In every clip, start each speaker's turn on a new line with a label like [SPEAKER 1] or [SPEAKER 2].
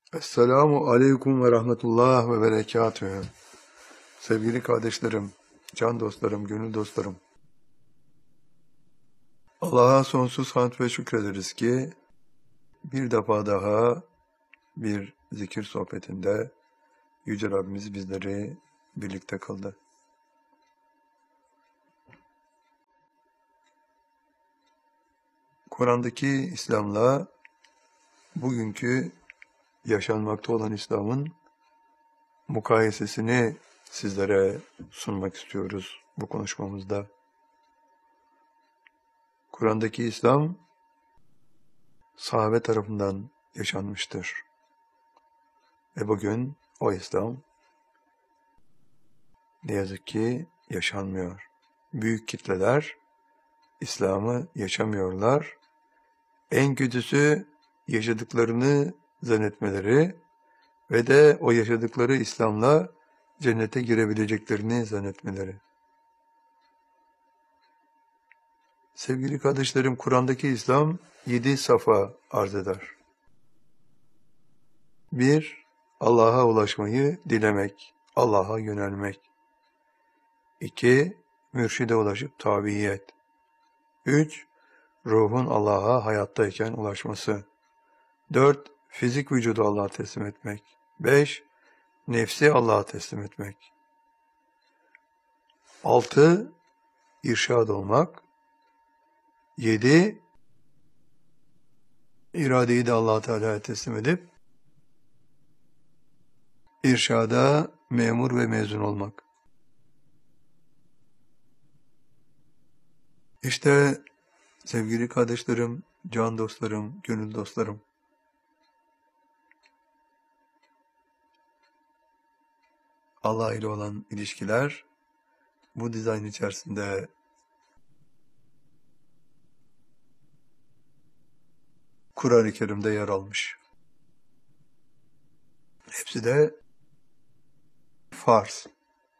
[SPEAKER 1] Esselamu aleyküm ve rahmetullah ve berekatühü. Sevgili kardeşlerim, can dostlarım, gönül dostlarım. Allah'a sonsuz hamd ve şükrederiz ki bir defa daha bir zikir sohbetinde Yüce Rabbimiz bizleri birlikte kıldı. Kur'an'daki İslam'la bugünkü yaşanmakta olan İslam'ın mukayesesini sizlere sunmak istiyoruz bu konuşmamızda. Kur'an'daki İslam sahabe tarafından yaşanmıştır. Ve bugün o İslam ne yazık ki yaşanmıyor. Büyük kitleler İslam'ı yaşamıyorlar. En kötüsü yaşadıklarını zannetmeleri ve de o yaşadıkları İslam'la cennete girebileceklerini zannetmeleri. Sevgili kardeşlerim, Kur'an'daki İslam 7 safa arz eder. 1. Allah'a ulaşmayı dilemek, Allah'a yönelmek. 2. Mürşide ulaşıp tabiyet. 3. Ruhun Allah'a hayattayken ulaşması. 4. Fizik vücudu Allah'a teslim etmek. 5. Nefsi Allah'a teslim etmek. 6. İrşad olmak. 7. İradeyi de Allah Teala'ya teslim edip irşada memur ve mezun olmak. İşte sevgili kardeşlerim, can dostlarım, gönül dostlarım. Allah ile olan ilişkiler bu dizayn içerisinde Kur'an-ı Kerim'de yer almış. Hepsi de farz.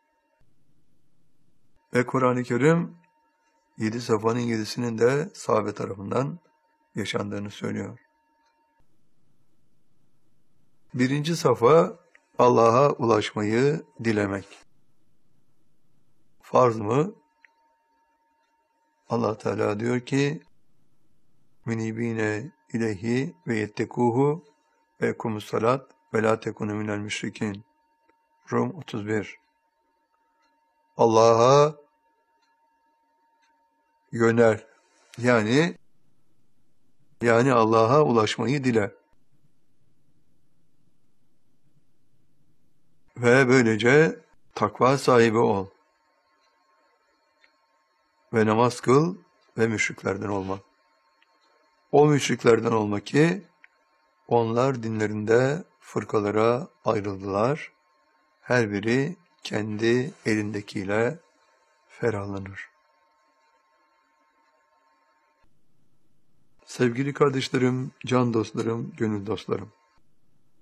[SPEAKER 1] Ve Kur'an-ı Kerim 7 safanın 7'sinin de sahabe tarafından yaşandığını söylüyor. Birinci safa Allah'a ulaşmayı dilemek. Farz mı? Allah Teala diyor ki Münibine ileyhi ve yettekuhu ve yekumus salat ve la tekunu minel müşrikin. Rum 31. Allah'a yönel. Yani Allah'a ulaşmayı dile. Ve böylece takva sahibi ol. Ve namaz kıl ve müşriklerden olma. O müşriklerden olma ki onlar dinlerinde fırkalara ayrıldılar. Her biri kendi elindekiyle ferahlanır. Sevgili kardeşlerim, can dostlarım, gönül dostlarım.